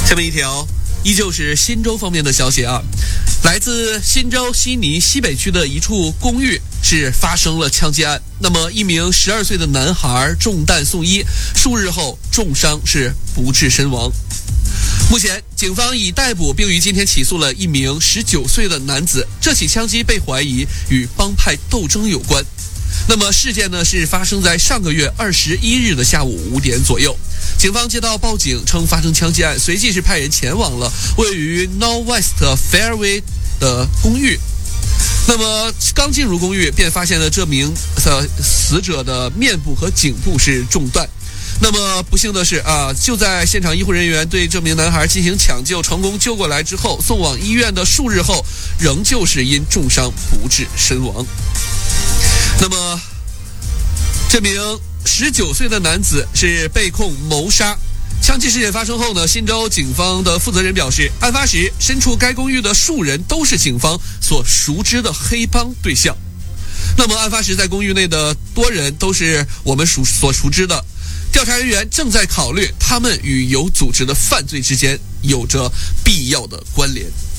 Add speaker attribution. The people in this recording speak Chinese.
Speaker 1: 下面一条依旧是新州方面的消息啊，来自新州悉尼西北区的一处公寓是发生了枪击案。那么一名12岁的男孩中弹送医，数日后重伤是不治身亡。目前警方已逮捕并于今天起诉了一名19岁的男子，这起枪击被怀疑与帮派斗争有关。那么事件呢是发生在上个月21日的下午5点左右。警方接到报警称发生枪击案，随即是派人前往了位于 Northwest Fairway 的公寓。那么刚进入公寓便发现了这名死者的面部和颈部是中弹。那么不幸的是就在现场医护人员对这名男孩进行抢救，成功救过来之后，送往医院的数日后仍旧是因重伤不治身亡。那么这名19岁的男子是被控谋杀。枪击事件发生后呢，新州警方的负责人表示，案发时身处该公寓的数人都是警方所熟知的黑帮对象。那么案发时在公寓内的多人都是我们所熟知的，调查人员正在考虑他们与有组织的犯罪之间有着必要的关联。